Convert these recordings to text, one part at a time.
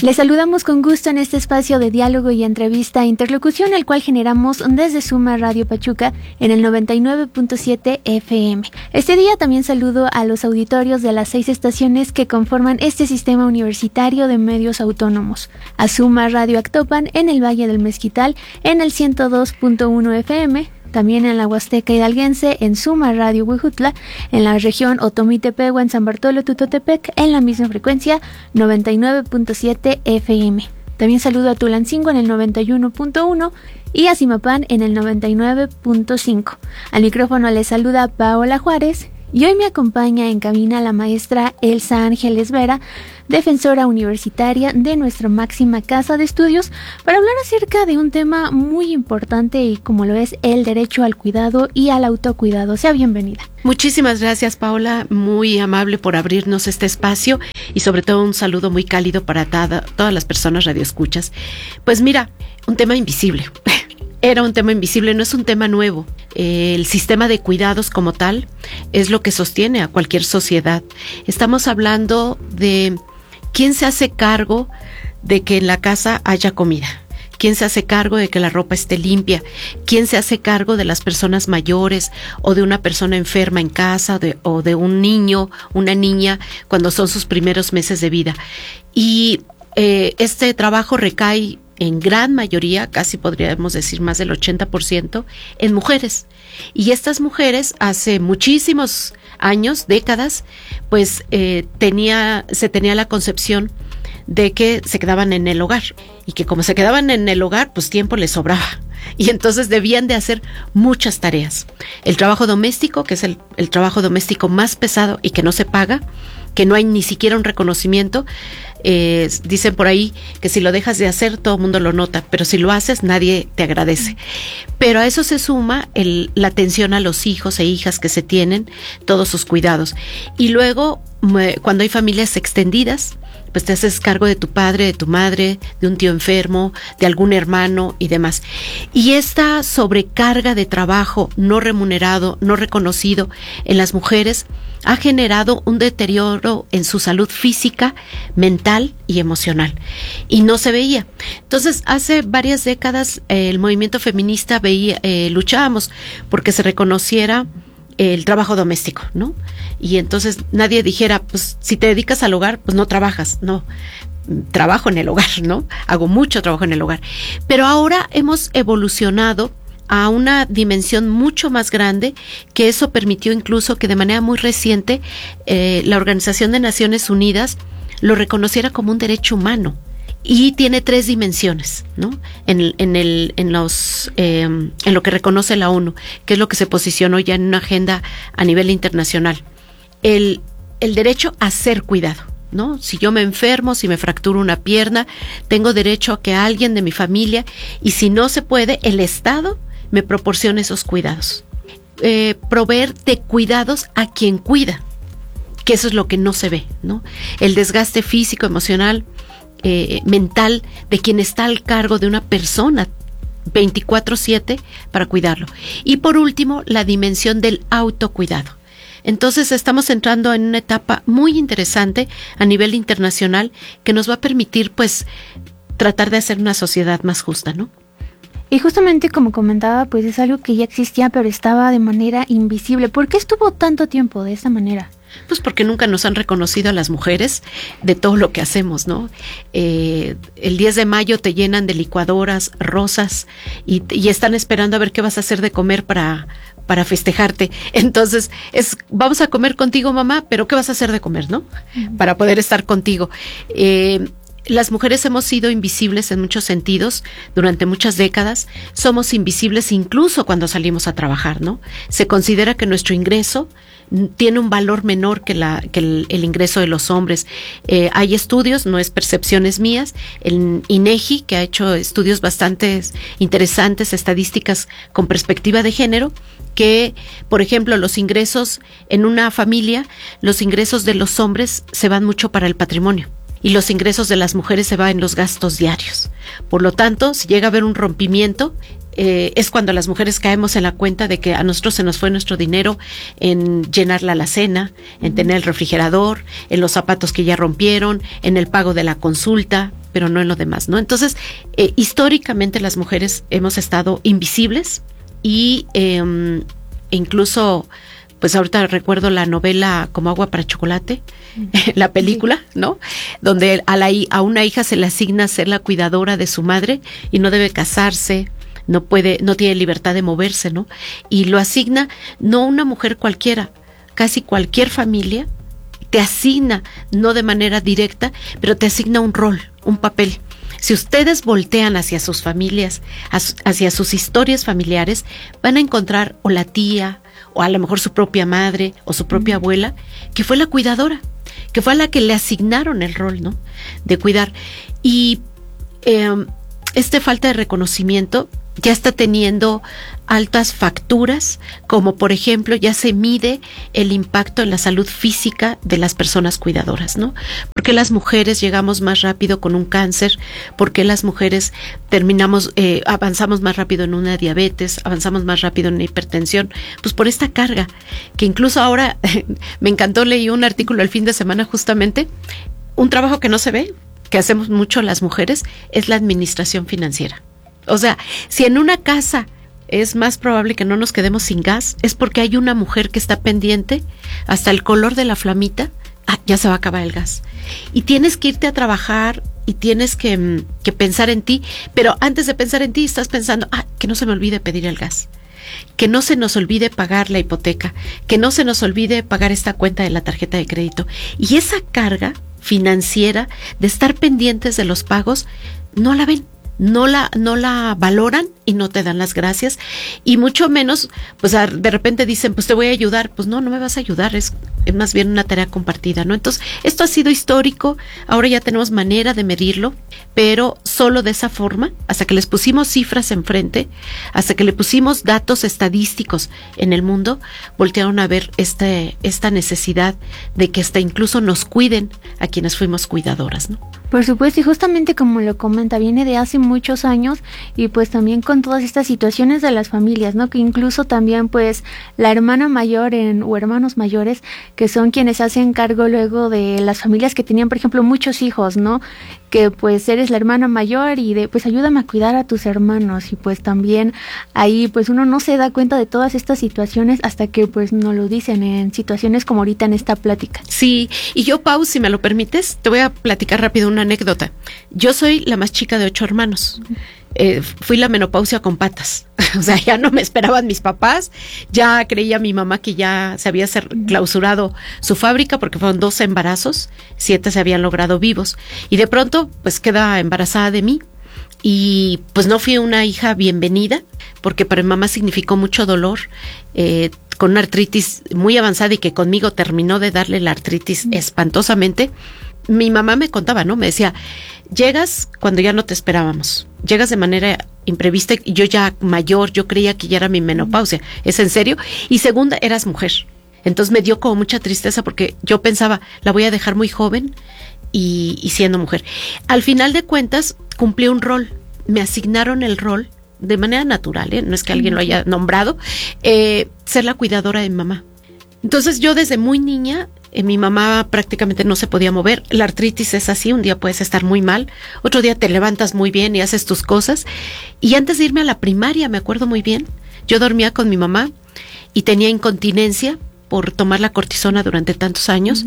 Les saludamos con gusto en este espacio de diálogo y entrevista e interlocución, el cual generamos desde Suma Radio Pachuca en el 99.7 FM. Este día también saludo a los auditorios de las 6 estaciones que conforman este sistema universitario de medios autónomos. A Suma Radio Actopan en el Valle del Mezquital en el 102.1 FM. También en la Huasteca Hidalguense, en Suma Radio Huejutla, en la región Otomí-Tepehua, en San Bartolo Tutotepec, en la misma frecuencia, 99.7 FM. También saludo a Tulancingo en el 91.1 y a Zimapán en el 99.5. Al micrófono les saluda Paola Juárez y hoy me acompaña en cabina la maestra Elsa Ángeles Vera, defensora universitaria de nuestra máxima casa de estudios, para hablar acerca de un tema muy importante y como lo es el derecho al cuidado y al autocuidado. Sea bienvenida. Muchísimas gracias, Paola, muy amable por abrirnos este espacio y sobre todo un saludo muy cálido para todas las personas radioescuchas. Pues mira, un tema invisible. Era un tema invisible, no es un tema nuevo. El sistema de cuidados como tal es lo que sostiene a cualquier sociedad. Estamos hablando de quién se hace cargo de que en la casa haya comida, quién se hace cargo de que la ropa esté limpia, quién se hace cargo de las personas mayores o de una persona enferma en casa o de un niño, una niña cuando son sus primeros meses de vida. Y este trabajo recae en gran mayoría, casi podríamos decir más del 80%, en mujeres. Y estas mujeres hace muchísimos años, décadas, pues se tenía la concepción de que se quedaban en el hogar y que como se quedaban en el hogar, pues tiempo les sobraba. Y entonces debían de hacer muchas tareas. El trabajo doméstico, que es el trabajo doméstico más pesado y que no se paga, que no hay ni siquiera un reconocimiento. Dicen por ahí que si lo dejas de hacer todo el mundo lo nota, pero si lo haces nadie te agradece. Pero a eso se suma la atención a los hijos e hijas que se tienen, todos sus cuidados. Y luego cuando hay familias extendidas, pues te haces cargo de tu padre, de tu madre, de un tío enfermo, de algún hermano y demás. Y esta sobrecarga de trabajo no remunerado, no reconocido en las mujeres ha generado un deterioro en su salud física, mental y emocional. Y no se veía. Entonces, hace varias décadas el movimiento feminista luchábamos porque se reconociera el trabajo doméstico, ¿no? Y entonces nadie dijera, pues si te dedicas al hogar, pues no trabajas, no. Trabajo en el hogar, ¿no? Hago mucho trabajo en el hogar. Pero ahora hemos evolucionado a una dimensión mucho más grande, que eso permitió incluso que de manera muy reciente la Organización de Naciones Unidas lo reconociera como un derecho humano. Y tiene 3 dimensiones, ¿no? En lo que reconoce la ONU, que es lo que se posicionó ya en una agenda a nivel internacional. El derecho a ser cuidado, ¿no? Si yo me enfermo, si me fracturo una pierna, tengo derecho a que alguien de mi familia, y si no se puede, el Estado me proporcione esos cuidados. Proveer de cuidados a quien cuida, que eso es lo que no se ve, ¿no? El desgaste físico, emocional, mental de quien está al cargo de una persona 24/7 para cuidarlo. Y por último, la dimensión del autocuidado. Entonces estamos entrando en una etapa muy interesante a nivel internacional que nos va a permitir pues tratar de hacer una sociedad más justa, ¿no? Y justamente como comentaba, pues es algo que ya existía pero estaba de manera invisible. ¿Por qué estuvo tanto tiempo de esta manera? Pues porque nunca nos han reconocido a las mujeres de todo lo que hacemos, ¿no? El 10 de mayo te llenan de licuadoras, rosas y están esperando a ver qué vas a hacer de comer para festejarte. Entonces, vamos a comer contigo, mamá, pero ¿qué vas a hacer de comer, no? Para poder estar contigo. Las mujeres hemos sido invisibles en muchos sentidos durante muchas décadas. Somos invisibles incluso cuando salimos a trabajar, ¿no? Se considera que nuestro ingreso tiene un valor menor que el ingreso de los hombres. Hay estudios, no es percepciones mías, el INEGI, que ha hecho estudios bastante interesantes, estadísticas con perspectiva de género, que, por ejemplo, los ingresos en una familia, los ingresos de los hombres se van mucho para el patrimonio. y los ingresos de las mujeres se van en los gastos diarios. Por lo tanto, si llega a haber un rompimiento, es cuando las mujeres caemos en la cuenta de que a nosotros se nos fue nuestro dinero en llenar la alacena, en tener el refrigerador, en los zapatos que ya rompieron, en el pago de la consulta, pero no en lo demás, ¿no? Entonces, históricamente las mujeres hemos estado invisibles y incluso, pues ahorita recuerdo la novela Como agua para chocolate, la película, ¿no? Donde a una hija se le asigna ser la cuidadora de su madre y no debe casarse, no tiene libertad de moverse, ¿no? Y lo asigna no una mujer cualquiera, casi cualquier familia te asigna, no de manera directa, pero te asigna un rol, un papel. Si ustedes voltean hacia sus familias, hacia sus historias familiares, van a encontrar o la tía, o a lo mejor su propia madre, o su propia abuela, que fue la cuidadora, que fue a la que le asignaron el rol, ¿no? De cuidar. Y falta de reconocimiento ya está teniendo altas facturas, como por ejemplo ya se mide el impacto en la salud física de las personas cuidadoras, ¿no? ¿Por qué las mujeres llegamos más rápido con un cáncer? ¿Por qué las mujeres avanzamos más rápido en una diabetes, avanzamos más rápido en una hipertensión? Pues por esta carga, que incluso ahora me encantó, leí un artículo el fin de semana justamente, un trabajo que no se ve, que hacemos mucho las mujeres, es la administración financiera. O sea, si en una casa es más probable que no nos quedemos sin gas, es porque hay una mujer que está pendiente hasta el color de la flamita, ya se va a acabar el gas. Y tienes que irte a trabajar y tienes que pensar en ti, pero antes de pensar en ti estás pensando, que no se me olvide pedir el gas, que no se nos olvide pagar la hipoteca, que no se nos olvide pagar esta cuenta de la tarjeta de crédito. Y esa carga financiera de estar pendientes de los pagos, no la ven. No la valoran y no te dan las gracias, y mucho menos, pues de repente dicen, pues te voy a ayudar. Pues no me vas a ayudar, es más bien una tarea compartida, ¿no? Entonces, esto ha sido histórico, ahora ya tenemos manera de medirlo, pero solo de esa forma, hasta que les pusimos cifras enfrente, hasta que le pusimos datos estadísticos en el mundo, voltearon a ver esta necesidad de que hasta incluso nos cuiden a quienes fuimos cuidadoras, ¿no? Por supuesto, y justamente como lo comenta, viene de hace muchos años, y pues también con todas estas situaciones de las familias, ¿no? Que incluso también pues la hermana mayor o hermanos mayores, que son quienes hacen cargo luego de las familias que tenían, por ejemplo, muchos hijos, ¿no? Que pues eres la hermana mayor y pues ayúdame a cuidar a tus hermanos, y pues también ahí pues uno no se da cuenta de todas estas situaciones hasta que pues nos lo dicen en situaciones como ahorita en esta plática. Sí, y yo, Pau, si me lo permites, te voy a platicar rápido una anécdota. Yo soy la más chica de 8 hermanos. Fui la menopausia con patas. O sea, ya no me esperaban mis papás, ya creía mi mamá que ya se había clausurado su fábrica, porque fueron 12 embarazos, 7 se habían logrado vivos, y de pronto pues queda embarazada de mí, y pues no fui una hija bienvenida, porque para mi mamá significó mucho dolor, con una artritis muy avanzada, y que conmigo terminó de darle la artritis espantosamente. Mi mamá me contaba, ¿no? Me decía, llegas cuando ya no te esperábamos, llegas de manera imprevista, y yo ya mayor, yo creía que ya era mi menopausia. ¿Es en serio? Y segunda, eras mujer. Entonces me dio como mucha tristeza, porque yo pensaba, la voy a dejar muy joven y siendo mujer. Al final de cuentas, cumplí un rol. Me asignaron el rol de manera natural, no es que alguien lo haya nombrado, ser la cuidadora de mi mamá. Entonces yo desde muy niña, mi mamá prácticamente no se podía mover. La artritis es así, un día puedes estar muy mal, otro día te levantas muy bien y haces tus cosas. Y antes de irme a la primaria, me acuerdo muy bien, yo dormía con mi mamá y tenía incontinencia por tomar la cortisona durante tantos años.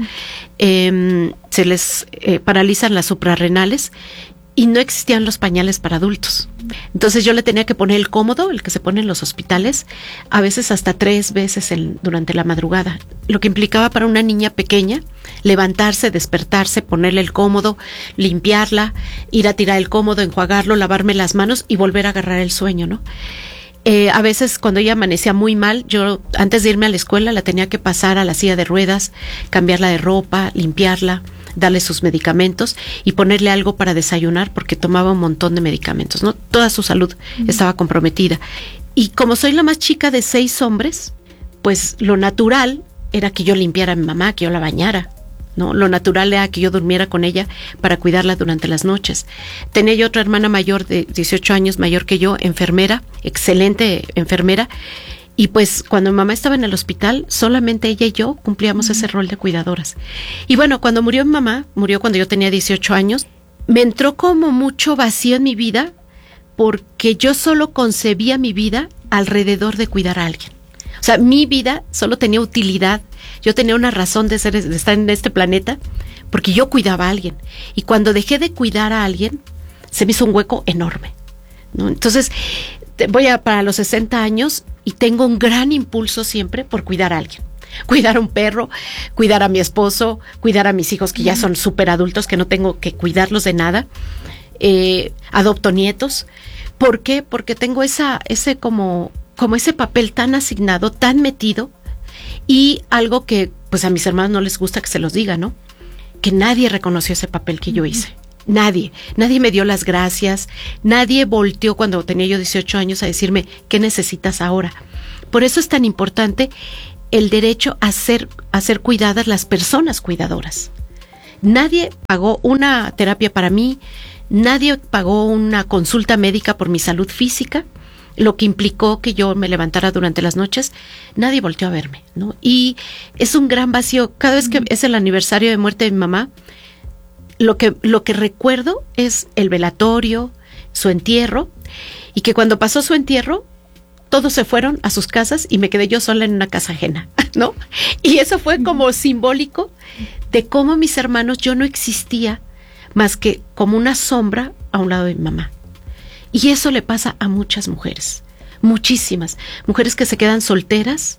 Se les paralizan las suprarrenales, y no existían los pañales para adultos. Entonces yo le tenía que poner el cómodo, el que se pone en los hospitales, a veces hasta 3 veces durante la madrugada, lo que implicaba para una niña pequeña levantarse, despertarse, ponerle el cómodo, limpiarla, ir a tirar el cómodo, enjuagarlo, lavarme las manos y volver a agarrar el sueño, ¿no? A veces cuando ella amanecía muy mal, yo antes de irme a la escuela la tenía que pasar a la silla de ruedas, cambiarla de ropa, limpiarla, darle sus medicamentos y ponerle algo para desayunar, porque tomaba un montón de medicamentos, ¿no? Toda su salud estaba comprometida. Y como soy la más chica de 6 hombres, pues lo natural era que yo limpiara a mi mamá, que yo la bañara. ¿no? Lo natural era que yo durmiera con ella para cuidarla durante las noches. Tenía yo otra hermana mayor de 18 años, mayor que yo, enfermera, excelente enfermera, y pues cuando mi mamá estaba en el hospital, solamente ella y yo cumplíamos ese rol de cuidadoras. Y bueno, cuando murió mi mamá, murió cuando yo tenía 18 años, me entró como mucho vacío en mi vida, porque yo solo concebía mi vida alrededor de cuidar a alguien. O sea, mi vida solo tenía utilidad. Yo tenía una razón de estar en este planeta porque yo cuidaba a alguien. Y cuando dejé de cuidar a alguien, se me hizo un hueco enorme, ¿no? Entonces, voy para los 60 años y tengo un gran impulso siempre por cuidar a alguien. Cuidar a un perro, cuidar a mi esposo, cuidar a mis hijos que ya son súper adultos, que no tengo que cuidarlos de nada. Adopto nietos. ¿Por qué? Porque tengo ese papel tan asignado, tan metido, y algo que pues a mis hermanos no les gusta que se los diga, ¿no? Que nadie reconoció ese papel que yo hice. Nadie me dio las gracias, nadie volteó cuando tenía yo 18 años a decirme, ¿qué necesitas ahora? Por eso es tan importante el derecho a ser cuidadas las personas cuidadoras. Nadie pagó una terapia para mí, nadie pagó una consulta médica por mi salud física, lo que implicó que yo me levantara durante las noches. Nadie volteó a verme, ¿no? Y es un gran vacío. Cada vez que es el aniversario de muerte de mi mamá, lo que recuerdo es el velatorio, su entierro, y que cuando pasó su entierro, todos se fueron a sus casas y me quedé yo sola en una casa ajena, ¿no? Y eso fue como simbólico de cómo mis hermanos, yo no existía más que como una sombra a un lado de mi mamá. Y eso le pasa a muchas mujeres, muchísimas mujeres que se quedan solteras,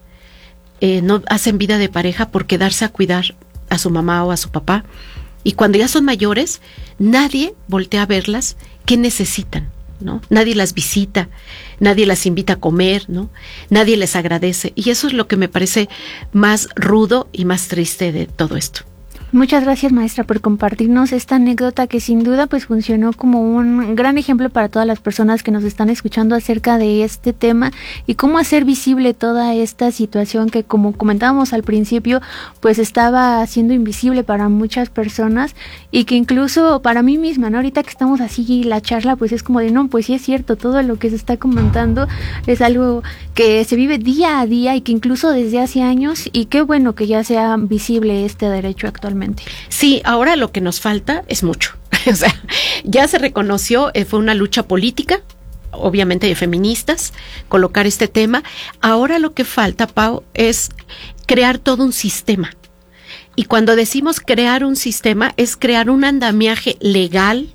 no hacen vida de pareja por quedarse a cuidar a su mamá o a su papá, y cuando ya son mayores, nadie voltea a verlas qué necesitan, ¿no? Nadie las visita, nadie las invita a comer, ¿no? Nadie les agradece, y eso es lo que me parece más rudo y más triste de todo esto. Muchas gracias, maestra, por compartirnos esta anécdota que sin duda pues funcionó como un gran ejemplo para todas las personas que nos están escuchando acerca de este tema y cómo hacer visible toda esta situación que, como comentábamos al principio, pues estaba siendo invisible para muchas personas y que incluso para mí misma, ¿no? Ahorita que estamos así la charla, pues es como de no, pues sí es cierto, todo lo que se está comentando es algo que se vive día a día y que incluso desde hace años, y qué bueno que ya sea visible este derecho actualmente. Sí, ahora lo que nos falta es mucho. O sea, ya se reconoció, fue una lucha política, obviamente de feministas, colocar este tema. Ahora lo que falta, Pau, es crear todo un sistema. Y cuando decimos crear un sistema, es crear un andamiaje legal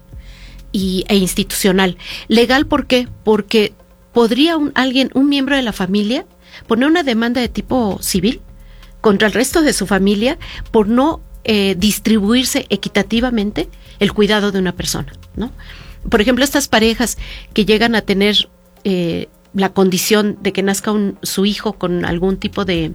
e institucional. ¿Legal por qué? Porque podría un miembro de la familia, poner una demanda de tipo civil contra el resto de su familia por no distribuirse equitativamente el cuidado de una persona, ¿no? Por ejemplo, estas parejas que llegan a tener la condición de que nazca su hijo con algún tipo de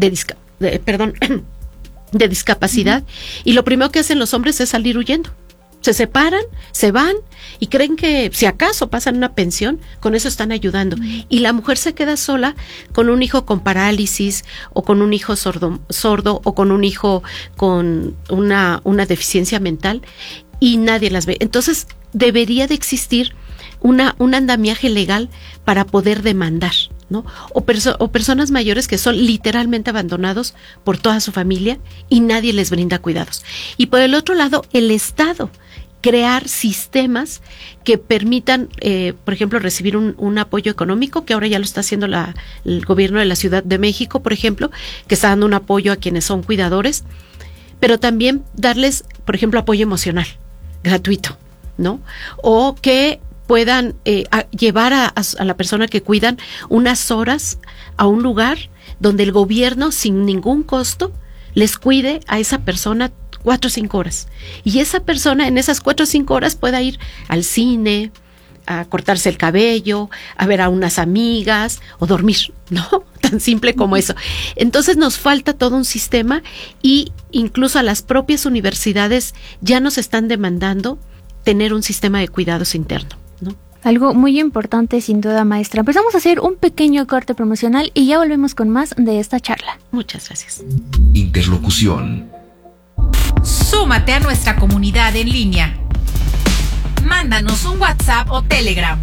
discapacidad, y lo primero que hacen los hombres es salir huyendo. Se separan, se van y creen que si acaso pasan una pensión, con eso están ayudando. Y la mujer se queda sola con un hijo con parálisis o con un hijo sordo o con un hijo con una deficiencia mental, y nadie las ve. Entonces debería de existir un andamiaje legal para poder demandar, ¿no? O personas mayores que son literalmente abandonados por toda su familia y nadie les brinda cuidados. Y por el otro lado, el Estado, crear sistemas que permitan, por ejemplo, recibir un apoyo económico, que ahora ya lo está haciendo el gobierno de la Ciudad de México, por ejemplo, que está dando un apoyo a quienes son cuidadores, pero también darles, por ejemplo, apoyo emocional gratuito, ¿no? O que puedan llevar a la persona que cuidan unas horas a un lugar donde el gobierno, sin ningún costo, les cuide a esa persona 4 o 5 horas. Y esa persona en esas 4 o 5 horas pueda ir al cine, a cortarse el cabello, a ver a unas amigas o dormir, ¿no? Tan simple como eso. Entonces nos falta todo un sistema, y incluso a las propias universidades ya nos están demandando tener un sistema de cuidados interno, ¿no? Algo muy importante, sin duda, maestra. Pues vamos a hacer un pequeño corte promocional y ya volvemos con más de esta charla. Muchas gracias. Interlocución. Súmate a nuestra comunidad en línea. Mándanos un WhatsApp o Telegram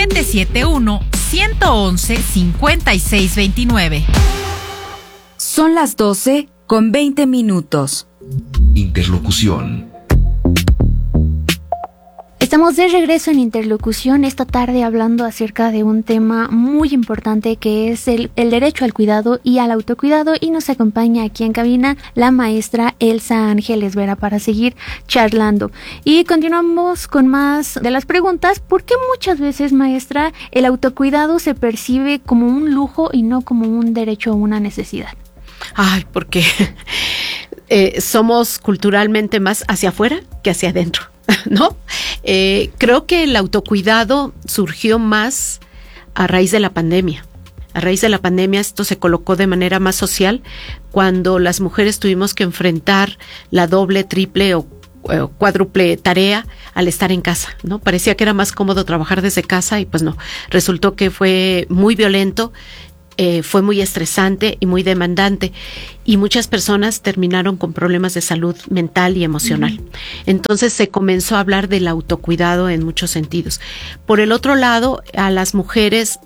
771-111-5629. Son las 12:20. Interlocución. Estamos de regreso en Interlocución esta tarde hablando acerca de un tema muy importante que es el derecho al cuidado y al autocuidado, y nos acompaña aquí en cabina la maestra Elsa Ángeles Vera para seguir charlando. Y continuamos con más de las preguntas. ¿Por qué muchas veces, maestra, el autocuidado se percibe como un lujo y no como un derecho o una necesidad? Ay, porque somos culturalmente más hacia afuera que hacia adentro, ¿no? Creo que el autocuidado surgió más a raíz de la pandemia. A raíz de la pandemia esto se colocó de manera más social cuando las mujeres tuvimos que enfrentar la doble, triple o cuádruple tarea al estar en casa, ¿no? Parecía que era más cómodo trabajar desde casa y pues no. Resultó que fue muy violento. Fue muy estresante y muy demandante, y muchas personas terminaron con problemas de salud mental y emocional. Entonces se comenzó a hablar del autocuidado en muchos sentidos. Por el otro lado, a las mujeres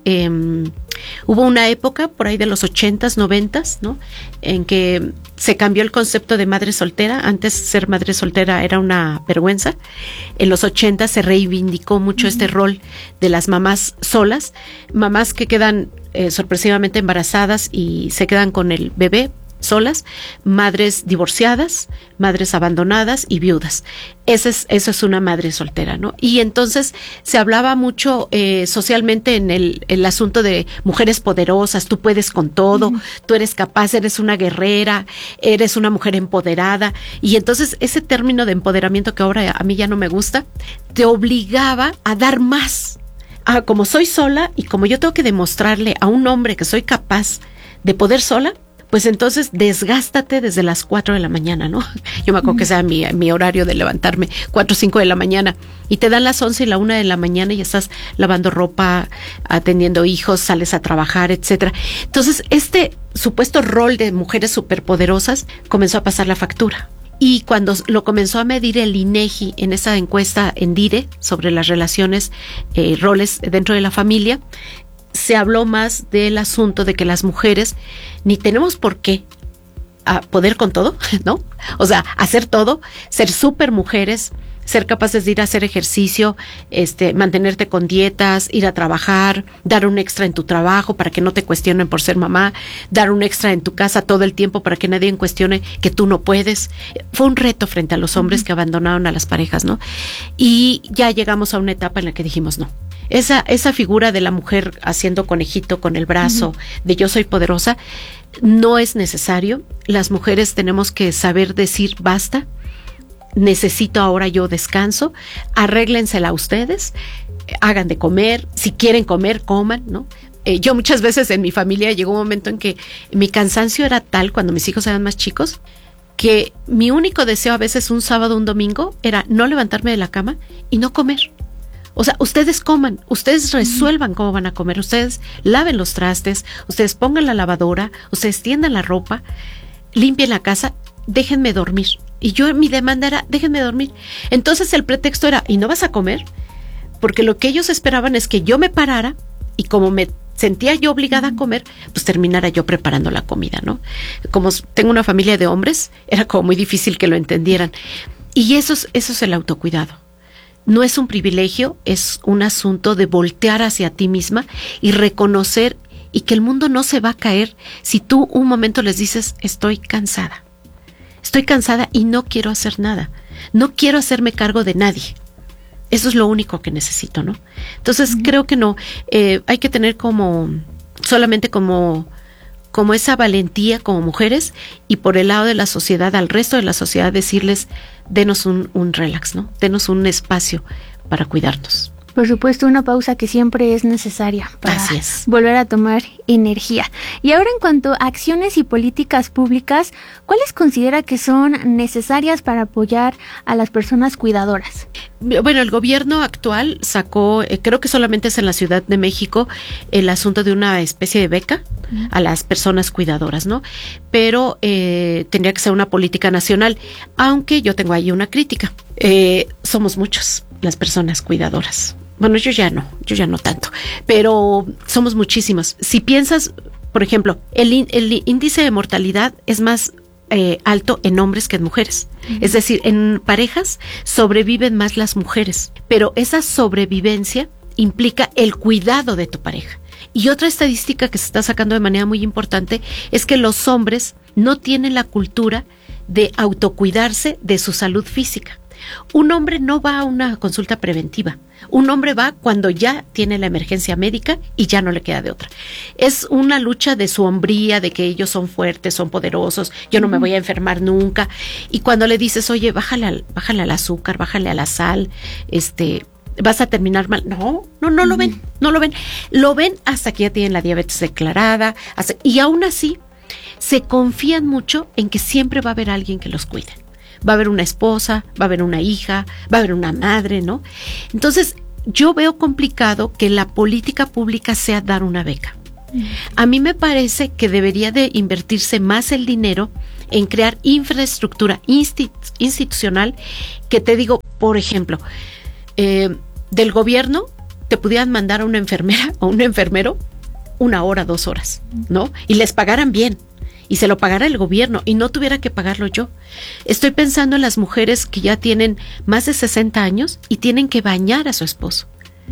hubo una época por ahí de los 80s, 90s, ¿no? En que se cambió el concepto de madre soltera. Antes ser madre soltera era una vergüenza. En los 80s se reivindicó mucho este rol de las mamás solas, mamás que quedan sorpresivamente embarazadas y se quedan con el bebé solas, madres divorciadas, madres abandonadas y viudas. Eso es una madre soltera, ¿no? Y entonces se hablaba mucho socialmente en el asunto de mujeres poderosas. Tú puedes con todo, tú eres capaz, eres una guerrera, eres una mujer empoderada. Y entonces ese término de empoderamiento, que ahora a mí ya no me gusta, te obligaba a dar más. Como soy sola y como yo tengo que demostrarle a un hombre que soy capaz de poder sola, pues entonces desgástate desde las 4 de la mañana, ¿no? Yo me acuerdo que sea mi horario de levantarme, 4 o 5 de la mañana, y te dan las 11 y la 1 de la mañana y estás lavando ropa, atendiendo hijos, sales a trabajar, etcétera. Entonces, este supuesto rol de mujeres superpoderosas comenzó a pasar la factura. Y cuando lo comenzó a medir el INEGI en esa encuesta en DIRE sobre las relaciones, roles dentro de la familia, se habló más del asunto de que las mujeres ni tenemos por qué poder con todo, ¿no? O sea, hacer todo, ser súper mujeres, ser capaces de ir a hacer ejercicio, mantenerte con dietas, ir a trabajar, dar un extra en tu trabajo para que no te cuestionen por ser mamá, dar un extra en tu casa todo el tiempo para que nadie cuestione que tú no puedes. Fue un reto frente a los hombres que abandonaron a las parejas, ¿no? Y ya llegamos a una etapa en la que dijimos no. Esa figura de la mujer haciendo conejito con el brazo, de yo soy poderosa, no es necesario. Las mujeres tenemos que saber decir basta. Necesito ahora yo descanso, arréglensela ustedes, hagan de comer, si quieren comer, coman, ¿no? Yo muchas veces en mi familia llegó un momento en que mi cansancio era tal cuando mis hijos eran más chicos, que mi único deseo a veces un sábado, un domingo, era no levantarme de la cama y no comer. O sea, ustedes coman, ustedes resuelvan cómo van a comer, ustedes laven los trastes, ustedes pongan la lavadora, ustedes tiendan la ropa, limpien la casa, déjenme dormir. Y mi demanda era, déjenme dormir. Entonces el pretexto era, ¿y no vas a comer? Porque lo que ellos esperaban es que yo me parara y como me sentía yo obligada a comer, pues terminara yo preparando la comida, ¿no? Como tengo una familia de hombres, era como muy difícil que lo entendieran. Y eso es el autocuidado. No es un privilegio, es un asunto de voltear hacia ti misma y reconocer y que el mundo no se va a caer si tú un momento les dices, estoy cansada y no quiero hacer nada, no quiero hacerme cargo de nadie. Eso es lo único que necesito, ¿no? Entonces creo que no, hay que tener solamente como esa valentía como mujeres, y por el lado de la sociedad, al resto de la sociedad, decirles, denos un relax, ¿no? Denos un espacio para cuidarnos. Por supuesto, una pausa que siempre es necesaria para volver a tomar energía. Y ahora, en cuanto a acciones y políticas públicas, ¿cuáles considera que son necesarias para apoyar a las personas cuidadoras? Bueno, el gobierno actual sacó, creo que solamente es en la Ciudad de México, el asunto de una especie de beca a las personas cuidadoras, ¿no? Pero tendría que ser una política nacional, aunque yo tengo ahí una crítica. Somos muchos las personas cuidadoras. Bueno, yo ya no tanto, pero somos muchísimos. Si piensas, por ejemplo, el índice de mortalidad es más alto en hombres que en mujeres. Es decir, en parejas sobreviven más las mujeres, pero esa sobrevivencia implica el cuidado de tu pareja. Y otra estadística que se está sacando de manera muy importante es que los hombres no tienen la cultura de autocuidarse de su salud física. Un hombre no va a una consulta preventiva. Un hombre va cuando ya tiene la emergencia médica y ya no le queda de otra. Es una lucha de su hombría, de que ellos son fuertes, son poderosos, yo no me voy a enfermar nunca. Y cuando le dices, oye, bájale al azúcar, bájale a la sal, vas a terminar mal. No lo ven, no lo ven. Lo ven hasta que ya tienen la diabetes declarada. Y aún así, se confían mucho en que siempre va a haber alguien que los cuide. Va a haber una esposa, va a haber una hija, va a haber una madre, ¿no? Entonces, yo veo complicado que la política pública sea dar una beca. A mí me parece que debería de invertirse más el dinero en crear infraestructura institucional, que te digo, por ejemplo, del gobierno te pudieran mandar a una enfermera o un enfermero 1 hora, 2 horas, ¿no? Y les pagaran bien. Y se lo pagara el gobierno y no tuviera que pagarlo yo. Estoy pensando en las mujeres que ya tienen más de 60 años y tienen que bañar a su esposo.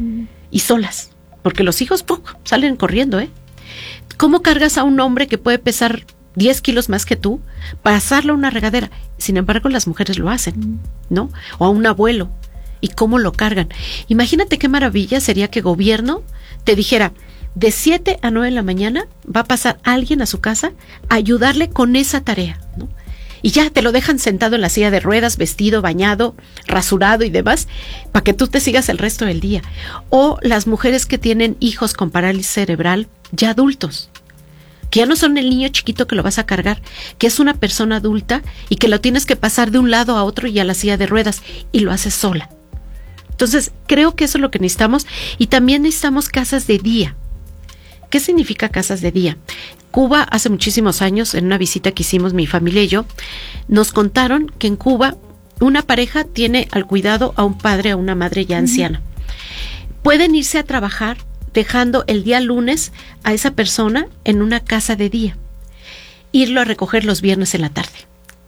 Y solas, porque los hijos salen corriendo, ¿eh? ¿Cómo cargas a un hombre que puede pesar 10 kilos más que tú, pasarlo a una regadera? Sin embargo, las mujeres lo hacen, ¿no? O a un abuelo. ¿Y cómo lo cargan? Imagínate qué maravilla sería que gobierno te dijera, de 7 a 9 de la mañana va a pasar alguien a su casa a ayudarle con esa tarea, ¿no? Y ya te lo dejan sentado en la silla de ruedas, vestido, bañado, rasurado y demás, para que tú te sigas el resto del día. O las mujeres que tienen hijos con parálisis cerebral, ya adultos, que ya no son el niño chiquito que lo vas a cargar, que es una persona adulta y que lo tienes que pasar de un lado a otro y a la silla de ruedas y lo haces sola. Entonces, creo que eso es lo que necesitamos, y también necesitamos casas de día. ¿Qué significa casas de día? Cuba, hace muchísimos años, en una visita que hicimos mi familia y yo, nos contaron que en Cuba una pareja tiene al cuidado a un padre o a una madre ya anciana. Pueden irse a trabajar dejando el día lunes a esa persona en una casa de día, irlo a recoger los viernes en la tarde,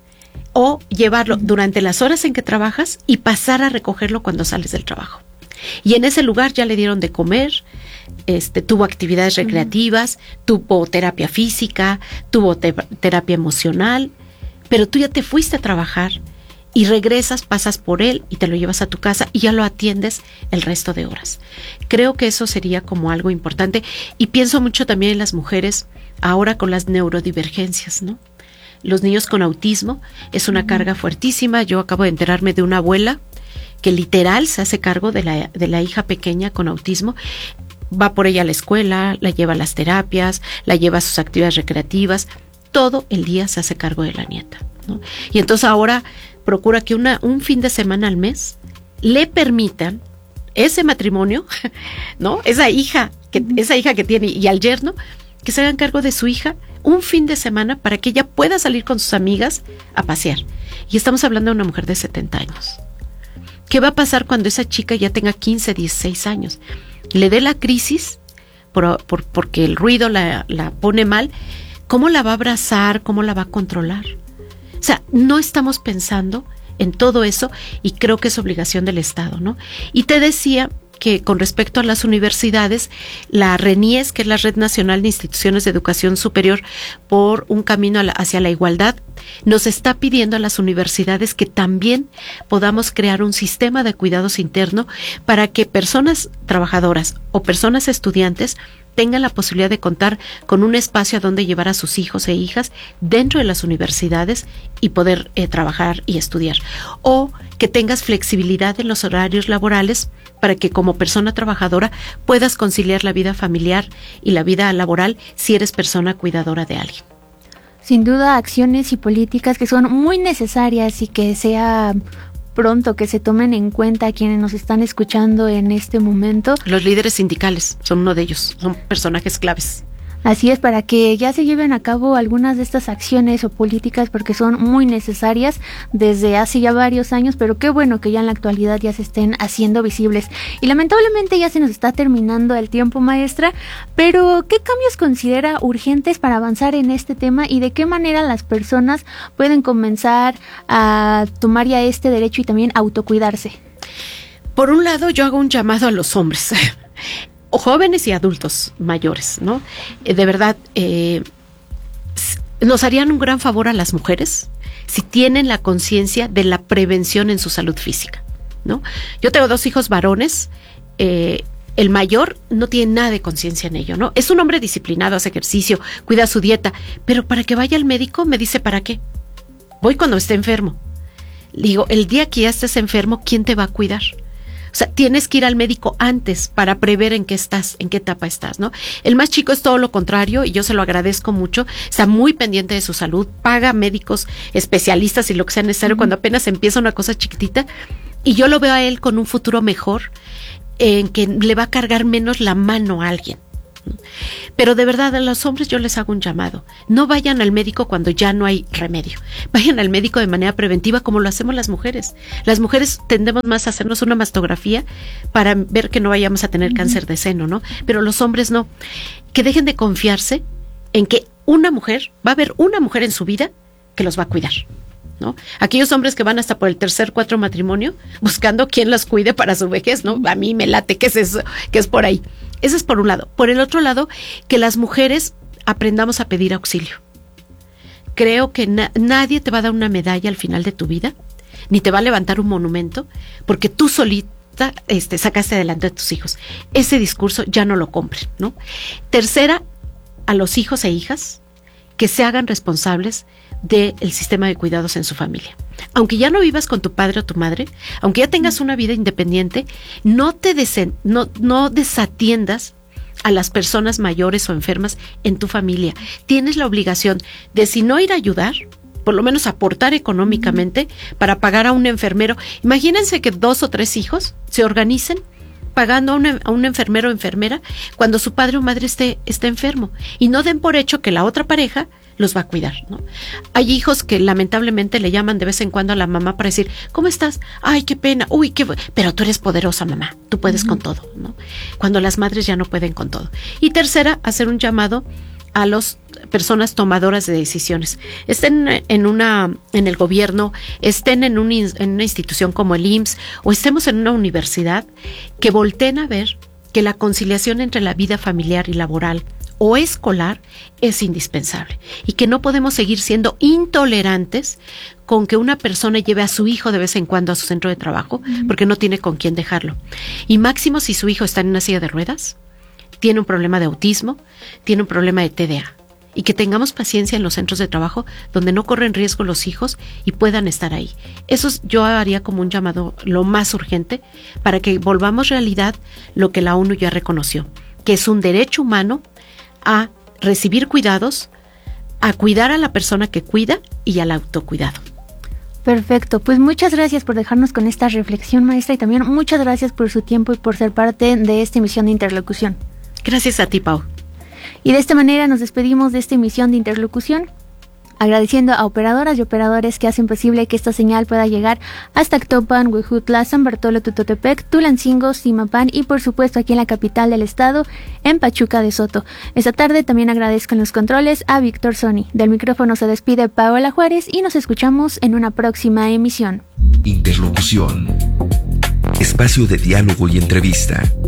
o llevarlo durante las horas en que trabajas y pasar a recogerlo cuando sales del trabajo. Y en ese lugar ya le dieron de comer, tuvo actividades recreativas, tuvo terapia física, tuvo terapia emocional, pero tú ya te fuiste a trabajar y regresas, pasas por él y te lo llevas a tu casa y ya lo atiendes el resto de horas. Creo que eso sería como algo importante, y pienso mucho también en las mujeres ahora con las neurodivergencias, ¿no? Los niños con autismo es una carga fuertísima. Yo acabo de enterarme de una abuela que literal se hace cargo de la hija pequeña con autismo. Va por ella a la escuela, la lleva a las terapias, la lleva a sus actividades recreativas, todo el día se hace cargo de la nieta, ¿no? Y entonces ahora procura que un fin de semana al mes le permitan ese matrimonio, ¿no? Esa hija que tiene y al yerno, que se hagan cargo de su hija un fin de semana para que ella pueda salir con sus amigas a pasear. Y estamos hablando de una mujer de 70 años. ¿Qué va a pasar cuando esa chica ya tenga 15, 16 años? Le dé la crisis porque el ruido la pone mal. ¿Cómo la va a abrazar? ¿Cómo la va a controlar? O sea, no estamos pensando en todo eso, y creo que es obligación del Estado, ¿no? Y te decía que con respecto a las universidades, la RENIES, que es la Red Nacional de Instituciones de Educación Superior por un camino hacia la igualdad, nos está pidiendo a las universidades que también podamos crear un sistema de cuidados interno para que personas trabajadoras o personas estudiantes tengan la posibilidad de contar con un espacio a donde llevar a sus hijos e hijas dentro de las universidades y poder trabajar y estudiar. O que tengas flexibilidad en los horarios laborales para que como persona trabajadora puedas conciliar la vida familiar y la vida laboral si eres persona cuidadora de alguien. Sin duda, acciones y políticas que son muy necesarias y que sea pronto, que se tomen en cuenta a quienes nos están escuchando en este momento. Los líderes sindicales son uno de ellos, son personajes claves. Así es, para que ya se lleven a cabo algunas de estas acciones o políticas, porque son muy necesarias desde hace ya varios años, pero qué bueno que ya en la actualidad ya se estén haciendo visibles. Y lamentablemente ya se nos está terminando el tiempo, maestra, pero ¿qué cambios considera urgentes para avanzar en este tema y de qué manera las personas pueden comenzar a tomar ya este derecho y también autocuidarse? Por un lado, yo hago un llamado a los hombres, o jóvenes y adultos mayores, ¿no? De verdad, nos harían un gran favor a las mujeres si tienen la conciencia de la prevención en su salud física, ¿no? Yo tengo 2 hijos varones, el mayor no tiene nada de conciencia en ello, ¿no? Es un hombre disciplinado, hace ejercicio, cuida su dieta, pero para que vaya al médico me dice, ¿para qué? Voy cuando esté enfermo. Le digo, el día que ya estés enfermo, ¿quién te va a cuidar? O sea, tienes que ir al médico antes para prever en qué estás, en qué etapa estás, ¿no? El más chico es todo lo contrario y yo se lo agradezco mucho. Está muy pendiente de su salud, paga médicos especialistas y lo que sea necesario cuando apenas empieza una cosa chiquitita. Y yo lo veo a él con un futuro mejor, en que le va a cargar menos la mano a alguien. Pero de verdad, a los hombres yo les hago un llamado. No vayan al médico cuando ya no hay remedio. Vayan al médico de manera preventiva, como lo hacemos las mujeres. Las mujeres tendemos más a hacernos una mastografía para ver que no vayamos a tener cáncer de seno, ¿no? Pero los hombres no. Que dejen de confiarse en que va a haber una mujer en su vida que los va a cuidar, ¿no? Aquellos hombres que van hasta por el 3er, 4 matrimonio buscando quién los cuide para su vejez, ¿no? A mí me late que es eso, que es por ahí. Ese es por un lado. Por el otro lado, que las mujeres aprendamos a pedir auxilio. Creo que nadie te va a dar una medalla al final de tu vida, ni te va a levantar un monumento, porque tú solita sacaste adelante a tus hijos. Ese discurso ya no lo compren, ¿no? Tercera, a los hijos e hijas que se hagan responsables del sistema de cuidados en su familia. Aunque ya no vivas con tu padre o tu madre, aunque ya tengas una vida independiente, no desatiendas a las personas mayores o enfermas en tu familia. Tienes la obligación de, si no ir a ayudar, por lo menos aportar económicamente para pagar a un enfermero. Imagínense que 2 o 3 hijos se organicen pagando a un enfermero o enfermera cuando su padre o madre esté enfermo, y no den por hecho que la otra pareja los va a cuidar, ¿no? Hay hijos que lamentablemente le llaman de vez en cuando a la mamá para decir, ¿cómo estás? Ay, qué pena, uy, pero tú eres poderosa, mamá, tú puedes con todo, ¿no? Cuando las madres ya no pueden con todo. Y tercera, hacer un llamado a las personas tomadoras de decisiones. Estén en el gobierno, estén en una institución como el IMSS o estemos en una universidad, que volteen a ver que la conciliación entre la vida familiar y laboral o escolar es indispensable y que no podemos seguir siendo intolerantes con que una persona lleve a su hijo de vez en cuando a su centro de trabajo porque no tiene con quién dejarlo. Y máximo si su hijo está en una silla de ruedas, tiene un problema de autismo, tiene un problema de TDA. Y que tengamos paciencia en los centros de trabajo donde no corren riesgo los hijos y puedan estar ahí. Eso yo haría como un llamado lo más urgente para que volvamos realidad lo que la ONU ya reconoció, que es un derecho humano a recibir cuidados, a cuidar a la persona que cuida y al autocuidado. Perfecto, pues muchas gracias por dejarnos con esta reflexión, maestra, y también muchas gracias por su tiempo y por ser parte de esta emisión de Interlocución. Gracias a ti, Pau. Y de esta manera nos despedimos de esta emisión de Interlocución, agradeciendo a operadoras y operadores que hacen posible que esta señal pueda llegar hasta Actopan, Huejutla, San Bartolo, Tutotepec, Tulancingo, Zimapán y por supuesto aquí en la capital del estado, en Pachuca de Soto. Esta tarde también agradezco en los controles a Víctor Sony. Del micrófono se despide Paola Juárez y nos escuchamos en una próxima emisión. Interlocución. Espacio de diálogo y entrevista.